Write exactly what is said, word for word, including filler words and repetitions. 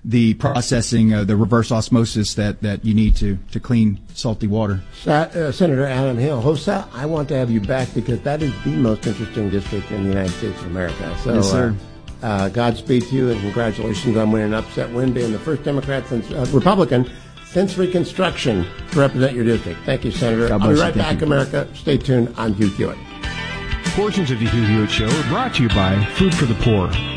the processing, uh, the reverse osmosis that, that you need to, to clean salty water. Uh, Senator Adam Hill, Hosa, I want to have you back because that is the most interesting district in the United States of America. So, yes, sir. Uh, uh, Godspeed to you, and congratulations on winning an upset win, being the first Democrat since uh, Republican since Reconstruction to represent your district. Thank you, Senator. I'll be right you. back, America. Stay tuned on Hugh Hewitt. Portions of the Hugh Hewitt Show are brought to you by Food for the Poor.